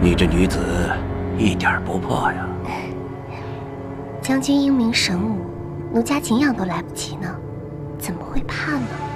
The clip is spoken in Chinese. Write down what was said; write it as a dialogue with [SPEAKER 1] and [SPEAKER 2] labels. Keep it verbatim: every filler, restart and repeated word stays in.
[SPEAKER 1] 你这女子一点不怕呀？
[SPEAKER 2] 将军英明神武，奴家敬仰都来不及呢，怎么会怕呢？